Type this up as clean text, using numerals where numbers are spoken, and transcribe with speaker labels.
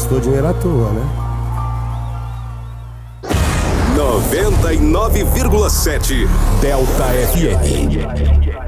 Speaker 1: gastou dinheiro à toa, né?
Speaker 2: 99,7 Delta FM.